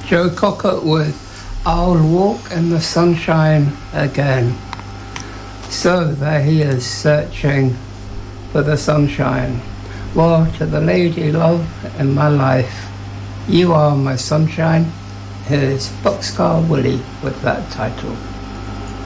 Joe Cocker with I'll Walk in the Sunshine Again. So there he is, searching for the sunshine. Well, to the lady love in my life, you are my sunshine. Here's Boxcar Willie with that title.